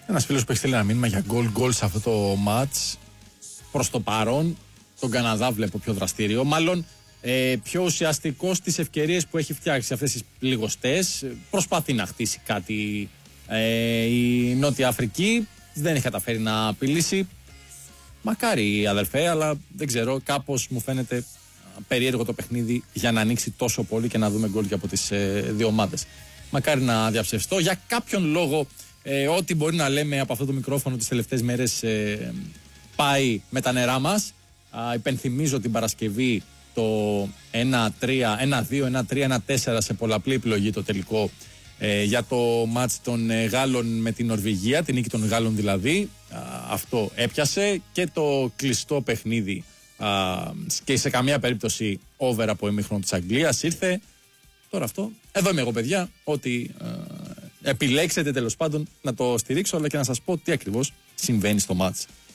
Ένας φίλος που έχει στείλει ένα μήνυμα για γκολ σε αυτό το μάτς. Προς το παρόν, τον Καναδά βλέπω πιο δραστήριο. Μάλλον πιο ουσιαστικό στις ευκαιρίες που έχει φτιάξει αυτές τις λιγοστές. Προσπαθεί να χτίσει κάτι η Νότια Αφρική. Δεν έχει καταφέρει να απειλήσει. Μακάρι αδελφέ, αλλά δεν ξέρω, κάπως μου φαίνεται περίεργο το παιχνίδι για να ανοίξει τόσο πολύ και να δούμε γκολ και από τις δύο ομάδες. Μακάρι να διαψευστώ. Για κάποιον λόγο, ό,τι μπορεί να λέμε από αυτό το μικρόφωνο τις τελευταίες μέρες πάει με τα νερά μας. Υπενθυμίζω την Παρασκευή το 1-3, 1-2, 1-3, 1-4 σε πολλαπλή επιλογή το τελικό για το μάτς των Γάλλων με την Νορβηγία, την νίκη των Γάλλων δηλαδή. Αυτό έπιασε και το κλειστό παιχνίδι και σε καμία περίπτωση over από ημίχρονο της Αγγλίας ήρθε. Τώρα αυτό, εδώ είμαι εγώ παιδιά, ότι επιλέξετε τέλος πάντων να το στηρίξω, αλλά και να σας πω τι ακριβώς συμβαίνει στο μάτς.